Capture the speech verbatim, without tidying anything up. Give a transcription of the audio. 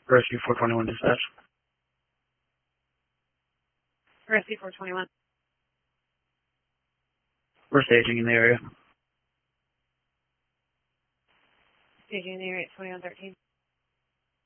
Rescue four twenty-one dispatch. Rescue four twenty-one. We're staging in the area. Staging in the area at twenty-one thirteen.